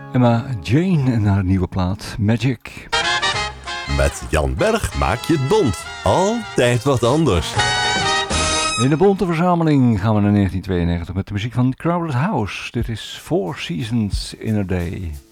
Emma Jane en haar nieuwe plaat Magic. Met Jan Berg maak je het bont. Altijd wat anders. In de bonte verzameling gaan we naar 1992 met de muziek van Crowded House. Dit is Four Seasons in a Day.